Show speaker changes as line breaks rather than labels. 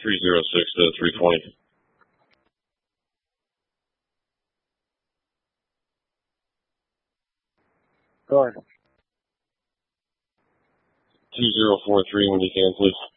306 to 320.
Go ahead.
2043 when you can, please.